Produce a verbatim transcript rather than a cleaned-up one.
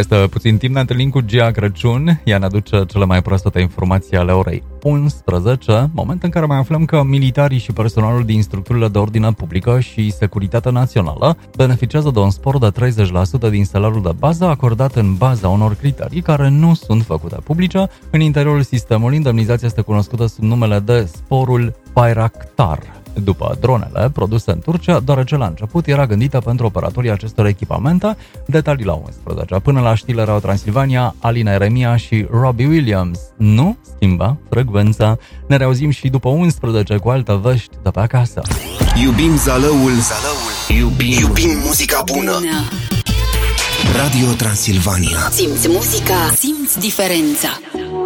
Peste puțin timp ne întâlnim cu Gia Crăciun. Ea ne aduce cele mai proaspete informații ale orei unsprezece, moment în care mai aflăm că militarii și personalul din structurile de ordine publică și securitate națională beneficiază de un spor de treizeci la sută din salariul de bază acordat în baza unor criterii care nu sunt făcute publice. În interiorul sistemului, indemnizația este cunoscută sub numele de sporul Bayraktar, după dronele produse în Turcia, deoarece la început era gândită pentru operatorii acestor echipamente. Detalii la unsprezece. Până la știri erau Transilvania, Alina Eremia și Robbie Williams. Nu schimba frecvența. Ne reauzim și după unsprezece cu alte vești de pe acasă. Iubim Zalăul, Zalăul. Iubim, Iubim muzica bună. bună. Radio Transilvania. Simți muzica, simți diferența.